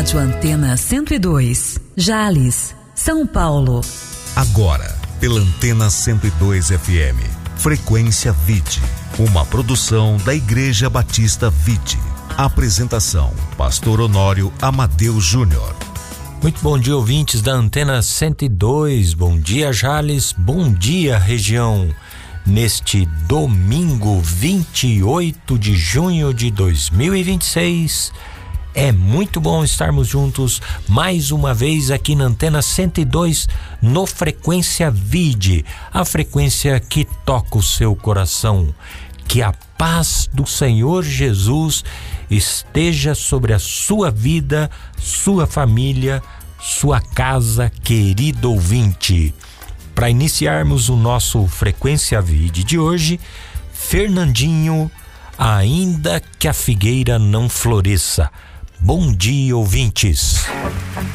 Rádio Antena 102, Jales, São Paulo. Agora, pela Antena 102 FM, Frequência Vide, uma produção da Igreja Batista Vide. Apresentação, Pastor Honório Amadeu Júnior. Muito bom dia, ouvintes da Antena 102. Bom dia, Jales. Bom dia, região. Neste domingo 28 de junho de 2026, é muito bom estarmos juntos mais uma vez aqui na Antena 102 no Frequência Vide, a frequência que toca o seu coração. Que a paz do Senhor Jesus esteja sobre a sua vida, sua família, sua casa, querido ouvinte. Para iniciarmos o nosso Frequência Vide de hoje, Fernandinho, ainda que a figueira não floresça. Bom dia, ouvintes.